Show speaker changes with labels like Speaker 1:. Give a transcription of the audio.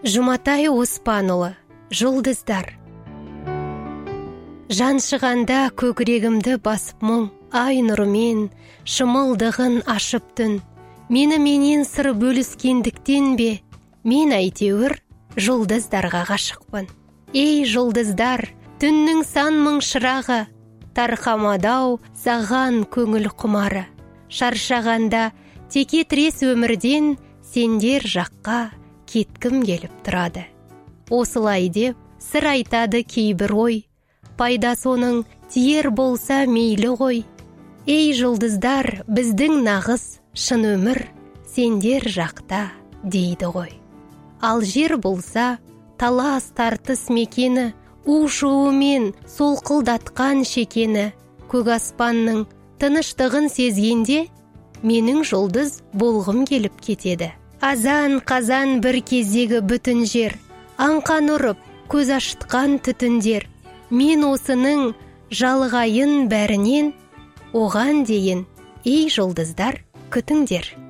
Speaker 1: Жұматай Оспанұлы, жұлдыздар. Жаншығанда көкірегімді басып мұң, ай нұрымен шымылдығын ашып түн. Мені менен сыр бөліскендіктен бе, мен әйтеуір жұлдыздарға ғашықпын. Ей жұлдыздар, түннің сан мың шырағы, тарқамадау саған көңіл құмары. Шаршағанда теке тірес өмірден сендер жаққа кеткім келіп тұрады. Осылай деп сыр айтады кейбір ой, пайда соның тиер болса мейлі ғой. Ей жұлдыздар, біздің нағыз шын өмір сендер жақта дейді ғой. Ал жер болса талас тартыс мекені, у-шуымен солқылдатқан шекені. Көк аспанның тыныштығын сезгенде менің жұлдыз болғым келіп кетеді. Азан қазан бір кездегі бүтін жер, аңқан ұрып көз ашытқан түтіндер. Мен осының жалғайын бәрінен, оған дейін ей жұлдыздар күтіңдер.